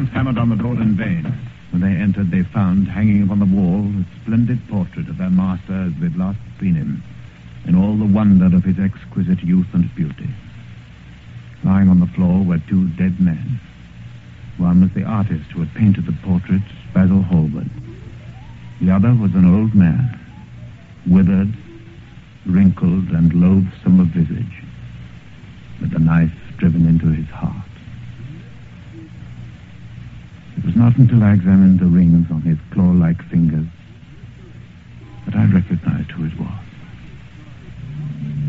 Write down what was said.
hands hammered on the door in vain. When they entered, they found, hanging upon the wall, a splendid portrait of their master as they'd last seen him, in all the wonder of his exquisite youth and beauty. Lying on the floor were two dead men. One was the artist who had painted the portrait, Basil Hallward. The other was an old man, withered, wrinkled, and loathsome of visage, with a knife driven into his heart. It was not until I examined the rings on his claw-like fingers that I recognized who it was.